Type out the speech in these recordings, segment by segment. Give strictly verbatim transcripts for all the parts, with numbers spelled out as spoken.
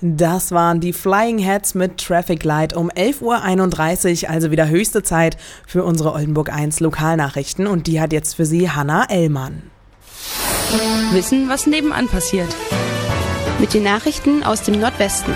Das waren die Flying Heads mit Traffic Light um elf Uhr einunddreißig, also wieder höchste Zeit für unsere Oldenburg eins Lokalnachrichten und die hat jetzt für Sie Hanna Ellmann. Wissen, was nebenan passiert. Mit den Nachrichten aus dem Nordwesten.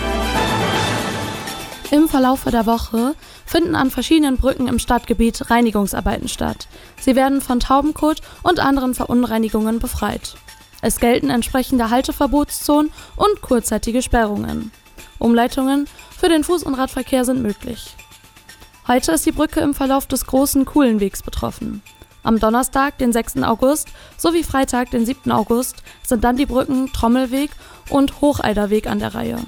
Im Verlaufe der Woche finden an verschiedenen Brücken im Stadtgebiet Reinigungsarbeiten statt. Sie werden von Taubenkot und anderen Verunreinigungen befreit. Es gelten entsprechende Halteverbotszonen und kurzzeitige Sperrungen. Umleitungen für den Fuß- und Radverkehr sind möglich. Heute ist die Brücke im Verlauf des großen Kuhlenwegs betroffen. Am Donnerstag, den sechsten August, sowie Freitag, den siebten August, sind dann die Brücken Trommelweg und Hocheiderweg an der Reihe.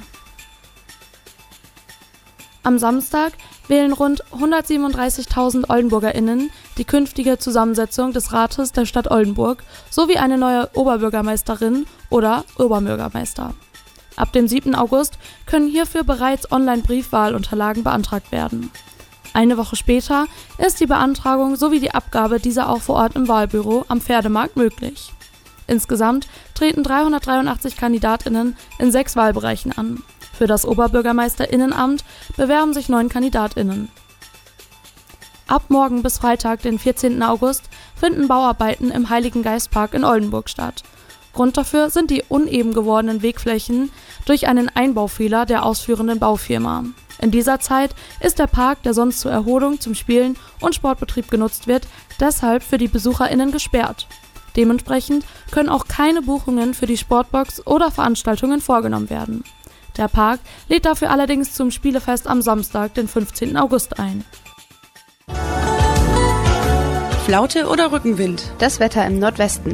Am Samstag wählen rund hundertsiebenunddreißigtausend OldenburgerInnen die künftige Zusammensetzung des Rates der Stadt Oldenburg sowie eine neue Oberbürgermeisterin oder Oberbürgermeister. Ab dem siebten August können hierfür bereits Online-Briefwahlunterlagen beantragt werden. Eine Woche später ist die Beantragung sowie die Abgabe dieser auch vor Ort im Wahlbüro am Pferdemarkt möglich. Insgesamt treten dreihundertdreiundachtzig KandidatInnen in sechs Wahlbereichen an. Für das OberbürgermeisterInnenamt bewerben sich neun KandidatInnen. Ab morgen bis Freitag, den vierzehnten August, finden Bauarbeiten im Heiligen Geistpark in Oldenburg statt. Grund dafür sind die uneben gewordenen Wegflächen durch einen Einbaufehler der ausführenden Baufirma. In dieser Zeit ist der Park, der sonst zur Erholung, zum Spielen und Sportbetrieb genutzt wird, deshalb für die BesucherInnen gesperrt. Dementsprechend können auch keine Buchungen für die Sportbox oder Veranstaltungen vorgenommen werden. Der Park lädt dafür allerdings zum Spielefest am Samstag, den fünfzehnten August ein. Flaute oder Rückenwind? Das Wetter im Nordwesten.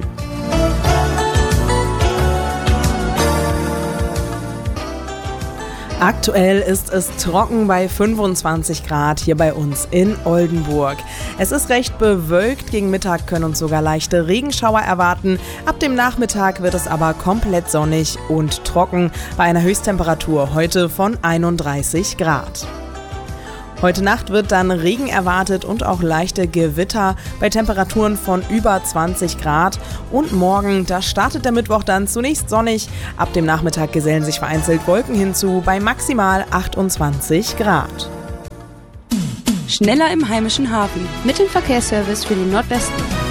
Aktuell ist es trocken bei fünfundzwanzig Grad hier bei uns in Oldenburg. Es ist recht bewölkt, gegen Mittag können uns sogar leichte Regenschauer erwarten. Ab dem Nachmittag wird es aber komplett sonnig und trocken bei einer Höchsttemperatur heute von einunddreißig Grad. Heute Nacht wird dann Regen erwartet und auch leichte Gewitter bei Temperaturen von über zwanzig Grad. Und morgen, da startet der Mittwoch dann zunächst sonnig. Ab dem Nachmittag gesellen sich vereinzelt Wolken hinzu bei maximal achtundzwanzig Grad. Schneller im heimischen Hafen. Mit dem Verkehrsservice für den Nordwesten.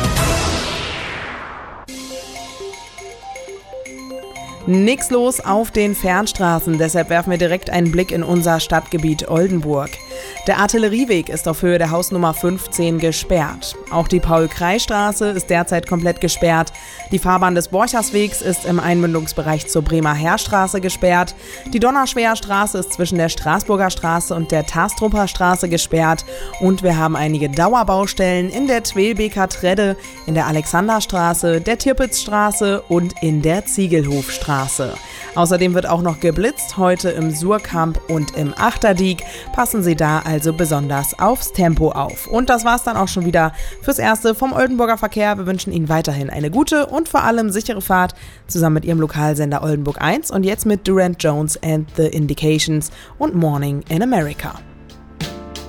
Nix los auf den Fernstraßen, deshalb werfen wir direkt einen Blick in unser Stadtgebiet Oldenburg. Der Artillerieweg ist auf Höhe der Hausnummer fünfzehn gesperrt. Auch die Paul-Krey-Straße ist derzeit komplett gesperrt. Die Fahrbahn des Borcherswegs ist im Einmündungsbereich zur Bremer Heerstraße gesperrt. Die Donnerschweer Straße ist zwischen der Straßburger Straße und der Tastrupper Straße gesperrt. Und wir haben einige Dauerbaustellen in der Twelbeker Tredde, in der Alexanderstraße, der Tirpitzstraße und in der Ziegelhofstraße. Außerdem wird auch noch geblitzt, heute im Surkamp und im Achterdiek. Passen Sie da also besonders aufs Tempo auf. Und das war's dann auch schon wieder fürs Erste vom Oldenburger Verkehr. Wir wünschen Ihnen weiterhin eine gute und vor allem sichere Fahrt zusammen mit Ihrem Lokalsender Oldenburg eins und jetzt mit Durant Jones and the Indications und Morning in America.